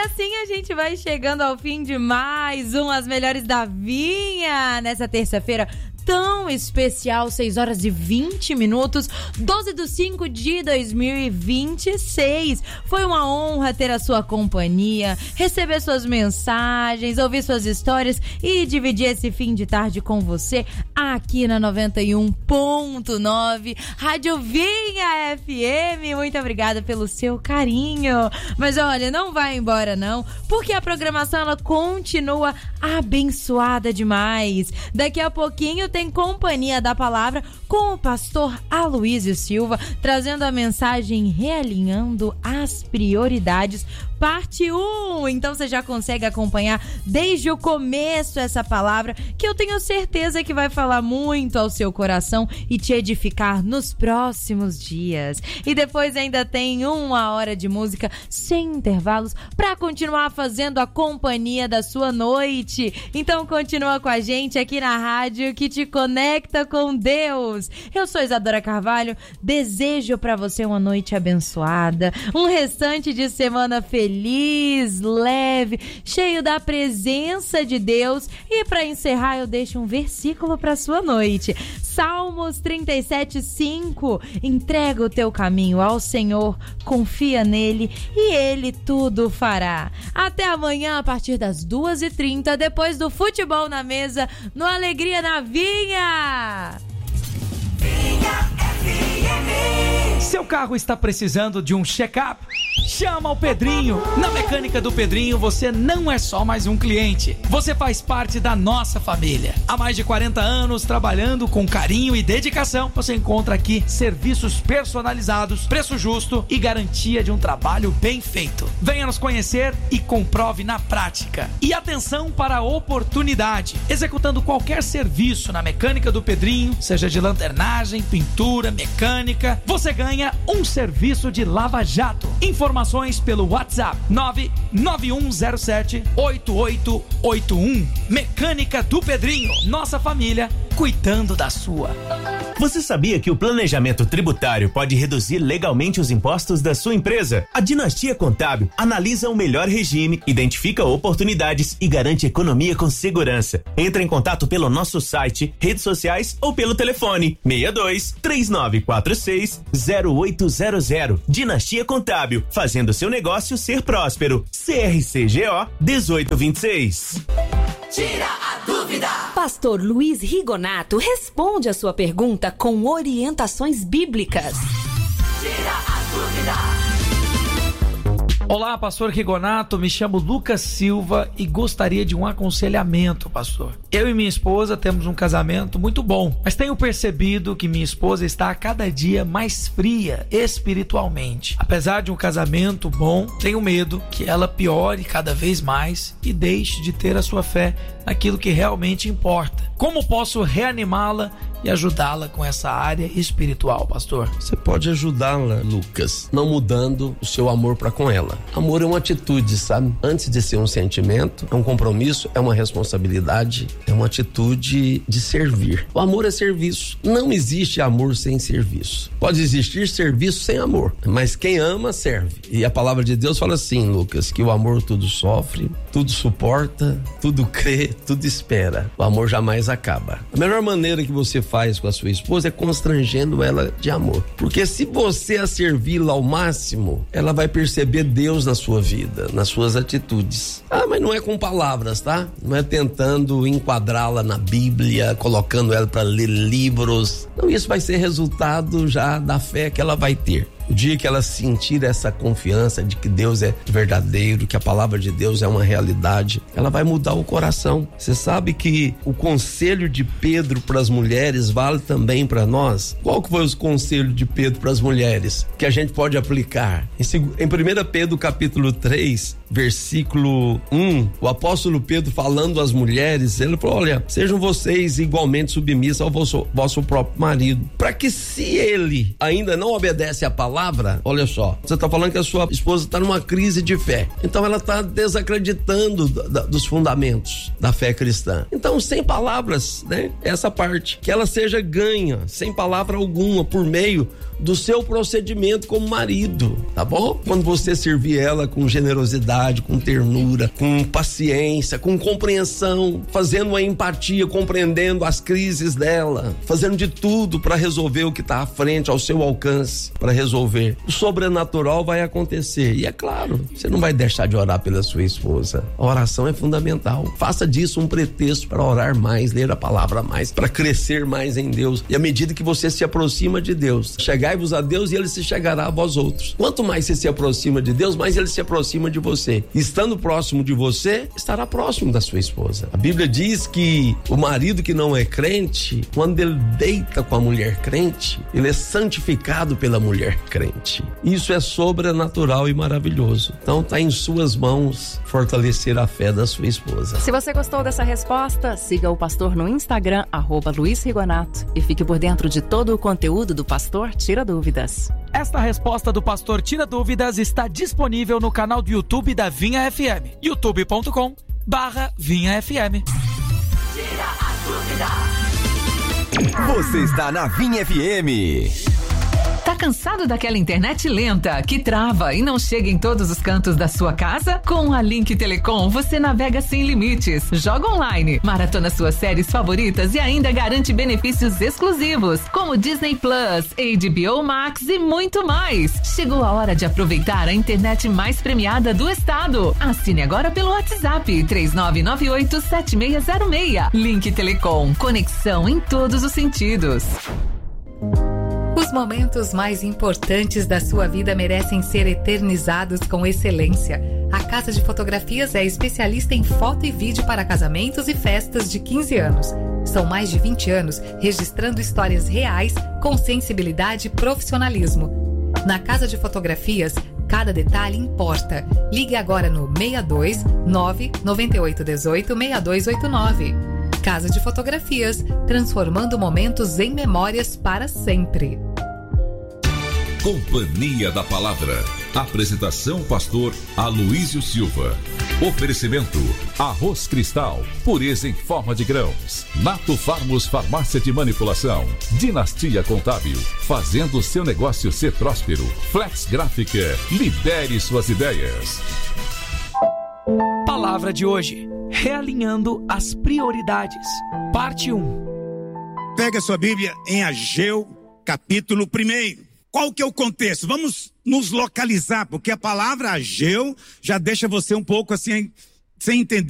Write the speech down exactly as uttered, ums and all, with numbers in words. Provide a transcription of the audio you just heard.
assim a gente vai chegando ao fim de mais um As Melhores da Vinha, nessa terça-feira tão especial, seis horas e vinte minutos, doze de cinco de dois mil e vinte e seis. Foi uma honra ter a sua companhia, receber suas mensagens, ouvir suas histórias e dividir esse fim de tarde com você aqui na noventa e um ponto nove Rádio Vinha F M. Muito obrigada pelo seu carinho. Mas olha, não vai embora não, porque a programação ela continua abençoada demais. Daqui a pouquinho tem Companhia da Palavra com o pastor Aloísio Silva, trazendo a mensagem Realinhando as Prioridades, parte um. Então você já consegue acompanhar desde o começo essa palavra, que eu tenho certeza que vai falar muito ao seu coração e te edificar nos próximos dias. E depois ainda tem uma hora de música sem intervalos para continuar fazendo a companhia da sua noite. Então continua com a gente aqui na rádio que te conecta com Deus. Eu sou Isadora Carvalho, desejo para você uma noite abençoada, um restante de semana feliz, leve, cheio da presença de Deus. E para encerrar eu deixo um versículo para sua noite. Salmos trinta e sete, cinco. Entrega o teu caminho ao Senhor, confia nele e ele tudo fará. Até amanhã a partir das duas e trinta, depois do Futebol na Mesa, no Alegria na Vinha. Vinha F M. Seu carro está precisando de um check-up? Chama o Pedrinho. Na Mecânica do Pedrinho você não é só mais um cliente, você faz parte da nossa família. Há mais de quarenta anos trabalhando com carinho e dedicação, você encontra aqui serviços personalizados, preço justo e garantia de um trabalho bem feito. Venha nos conhecer e comprove na prática. E atenção para a oportunidade: executando qualquer serviço na Mecânica do Pedrinho, seja de lanternagem, pintura, mecânica, você ganha um serviço de lava-jato. Informações pelo WhatsApp nove nove um zero sete oito oito oito um. Mecânica do Pedrinho, nossa família cuidando da sua. Você sabia que o planejamento tributário pode reduzir legalmente os impostos da sua empresa? A Dinastia Contábil analisa o melhor regime, identifica oportunidades e garante economia com segurança. Entre em contato pelo nosso site, redes sociais ou pelo telefone seis dois três nove quatro seis zero oito zero zero. Dinastia Contábil, fazendo seu negócio ser próspero. C R C G O dezoito vinte e seis. Tira a dúvida. Pastor Luiz Rigonato responde a sua pergunta com orientações bíblicas. Tira a dúvida. Olá, pastor Rigonato, me chamo Lucas Silva e gostaria de um aconselhamento, pastor. Eu e minha esposa temos um casamento muito bom, mas tenho percebido que minha esposa está a cada dia mais fria espiritualmente. Apesar de um casamento bom, tenho medo que ela piore cada vez mais e deixe de ter a sua fé naquilo que realmente importa. Como posso reanimá-la e ajudá-la com essa área espiritual, pastor? Você pode ajudá-la, Lucas, não mudando o seu amor para com ela. Amor é uma atitude, sabe? Antes de ser um sentimento, é um compromisso, é uma responsabilidade, é uma atitude de servir. O amor é serviço. Não existe amor sem serviço. Pode existir serviço sem amor, mas quem ama, serve. E a palavra de Deus fala assim, Lucas, que o amor tudo sofre, tudo suporta, tudo crê, tudo espera. O amor jamais acaba. A melhor maneira que você faz com a sua esposa é constrangendo ela de amor. Porque se você a servi-la ao máximo, ela vai perceber Deus na sua vida, nas suas atitudes. Ah, mas não é com palavras, tá? Não é tentando enquadrá-la na Bíblia, colocando ela para ler livros. Não, isso vai ser resultado já da fé que ela vai ter. O dia que ela sentir essa confiança de que Deus é verdadeiro, que a palavra de Deus é uma realidade, ela vai mudar o coração. Você sabe que o conselho de Pedro para as mulheres vale também para nós? Qual que foi o conselho de Pedro para as mulheres que a gente pode aplicar? Em, em primeira Pedro capítulo três, versículo um, o apóstolo Pedro falando às mulheres, ele falou, olha, sejam vocês igualmente submissas ao vosso, vosso próprio marido, para que se ele ainda não obedece à palavra, palavra, olha só, você tá falando que a sua esposa tá numa crise de fé. Então ela tá desacreditando da, da, dos fundamentos da fé cristã. Então, sem palavras, né? Essa parte. Que ela seja ganha, sem palavra alguma, por meio do seu procedimento como marido, tá bom? Quando você servir ela com generosidade, com ternura, com paciência, com compreensão, fazendo uma empatia, compreendendo as crises dela, fazendo de tudo para resolver o que está à frente, ao seu alcance, para resolver. O sobrenatural vai acontecer. E é claro, você não vai deixar de orar pela sua esposa. A oração é fundamental. Faça disso um pretexto para orar mais, ler a palavra mais, para crescer mais em Deus. E à medida que você se aproxima de Deus, chegai-vos a Deus e Ele se chegará a vós outros. Quanto mais você se aproxima de Deus, mais Ele se aproxima de você. Estando próximo de você, estará próximo da sua esposa. A Bíblia diz que o marido que não é crente, quando ele deita com a mulher crente, ele é santificado pela mulher crente. Isso é sobrenatural e maravilhoso. Então está em suas mãos fortalecer a fé da sua esposa. Se você gostou dessa resposta, siga o pastor no Instagram, arroba Luiz Rigonato, e fique por dentro de todo o conteúdo do Pastor Tira Dúvidas. Esta resposta do Pastor Tira Dúvidas está disponível no canal do YouTube da Vinha F M, youtube ponto com barra Vinha F M. Tira a dúvida. Você está na Vinha F M. Tá cansado daquela internet lenta que trava e não chega em todos os cantos da sua casa? Com a Link Telecom você navega sem limites, joga online, maratona suas séries favoritas e ainda garante benefícios exclusivos, como Disney Plus, H B O Max e muito mais. Chegou a hora de aproveitar a internet mais premiada do estado. Assine agora pelo WhatsApp três nove nove oito sete seis zero seis. Link Telecom, conexão em todos os sentidos. Os momentos mais importantes da sua vida merecem ser eternizados com excelência. A Casa de Fotografias é especialista em foto e vídeo para casamentos e festas de quinze anos. São mais de vinte anos registrando histórias reais com sensibilidade e profissionalismo. Na Casa de Fotografias, cada detalhe importa. Ligue agora no seis dois nove nove oito um oito seis dois oito nove. Casa de Fotografias, transformando momentos em memórias para sempre. Companhia da Palavra. Apresentação pastor Aloísio Silva. Oferecimento Arroz Cristal, pureza em forma de grãos. Nato Farmos Farmácia de Manipulação. Dinastia Contábil, fazendo seu negócio ser próspero. Flex Gráfica, lidere suas ideias. Palavra de hoje: realinhando as prioridades. Parte um. Pega a sua Bíblia em Ageu, capítulo primeiro. Qual que é o contexto? Vamos nos localizar, porque a palavra Ageu já deixa você um pouco assim, sem entender.